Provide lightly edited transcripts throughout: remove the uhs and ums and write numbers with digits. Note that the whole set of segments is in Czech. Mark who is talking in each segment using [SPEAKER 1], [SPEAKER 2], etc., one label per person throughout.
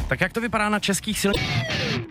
[SPEAKER 1] Tak jak to vypadá na českých silnicích?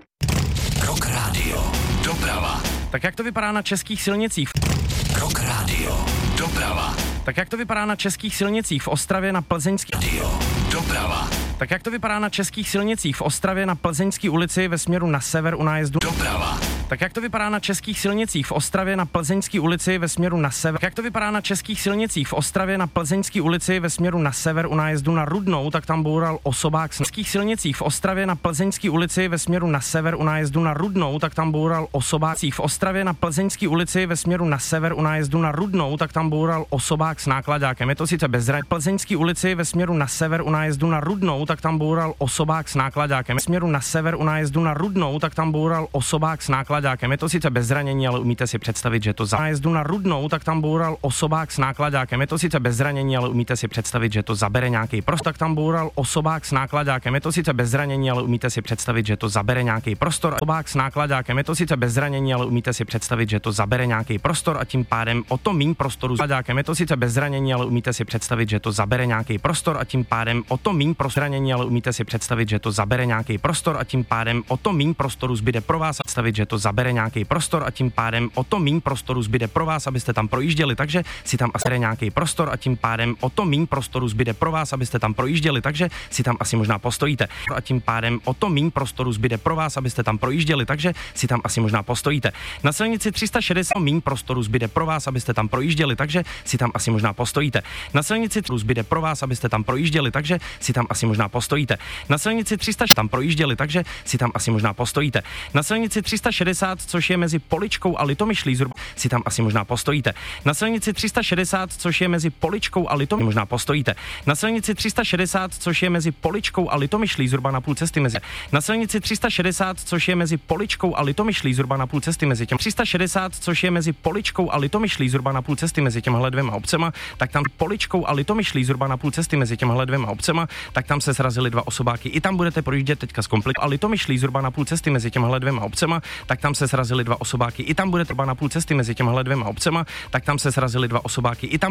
[SPEAKER 2] Rock Radio. Doprava.
[SPEAKER 1] Tak jak to vypadá na českých silnicích?
[SPEAKER 2] Rock Radio. Doprava.
[SPEAKER 1] Tak jak to vypadá na českých silnicích v Ostravě na Plzeňský?
[SPEAKER 2] Radio. Doprava.
[SPEAKER 1] Tak jak to vypadá na českých silnicích v Ostravě na Plzeňské ulici ve směru na sever u nájezdu?
[SPEAKER 2] Doprava.
[SPEAKER 1] Tak jak to vypadá na českých silnicích v Ostravě na Plzeňské ulici ve směru na sever? Jak to vypadá na českých silnicích v Ostravě na Plzeňské ulici ve směru na sever u nájezdu na Rudnou, tak tam boural osobák. Na českých silnicích v Ostravě na Plzeňské ulici ve směru na sever u nájezdu na Rudnou, tak tam boural osobák. V Ostravě na Plzeňské ulici ve směru na sever u nájezdu na Rudnou, tak tam boural osobák s nákladákem. Je to sice bezradný. Plzeňské ulici ve směru na sever u nájezdu na Rudnou, tak tam boural osobák s nákladákem. V směru na sever u nájezdu na Rudnou, tak tam boural osobák s nákladákem. Je to sice bez zranění, ale umíte si představit, že to za nájezdu na Rudnou, tak tam boural osobák s nákladákem. Je to sice bez zranění, ale umíte si představit, že to zabere nějaký prostor. Tak tam boural osobák s nákladákem. Je to sice bez zranění, ale umíte si představit, že to zabere nějaký prostor. Osobák s nákladákem. Je to sice bez zranění, ale umíte si představit, že to zabere nějaký prostor a tím pádem o to míň prostoru s nákladákem. Je to sice bez zranění, ale umíte si představit, že to zabere nějaký prostor a tím pádem o to míň zranění, ale umíte si představit, že to zabere nějaký prostor a tím pádem o to míň prostoru zbyde pro vás. Představit, že to zabere nějaký prostor a tím pádem o to míň prostoru zbyde pro vás, abyste tam projížděli, takže si tam asi nějaký prostor a tím pádem o to míň prostoru zbyde pro vás, abyste tam projížděli, takže si tam asi možná postojíte. A tím pádem o to míň prostoru zbyde pro vás, abyste tam projížděli, takže si tam asi možná postojíte. Na silnici 360 míň prostoru zbyde pro vás, abyste tam projížděli, takže si tam asi možná postojíte. Na silnici zbyde pro vás, abyste tam projížděli, takže si tam asi možná postojíte. Na silnici 300 tam projížděli, takže si tam asi možná postojíte. Na silnici 360, což je mezi Poličkou a Litomyšlí, zhruba si tam asi možná postojíte. Na silnici 360, což je mezi Poličkou a Litomyšlí, možná postojíte. Na silnici 360, což je mezi Poličkou a Litomyšlí, zhruba na půl cesty mezi. Na silnici 360, což je mezi Poličkou a Litomyšlí, zhruba na půl cesty mezi těm 360, což je mezi Poličkou a Litomyšlí, zhruba na půl cesty mezi těmhle dvěma obcema, tak tam Poličkou a Litomyšlí, zhruba na půl cesty mezi těmhle dvěma obcema, tak tam se srazily dva osobáky. I tam budete projíždět teďka zkomplikován. A Litomyšlí, zhruba na půl cesty mezi těmhle dvěma obcema, tak tam se srazily dva osobáky. I tam budete na půl cesty mezi těmhle dvěma obcema, tak tam se srazily dva osobáky. I tam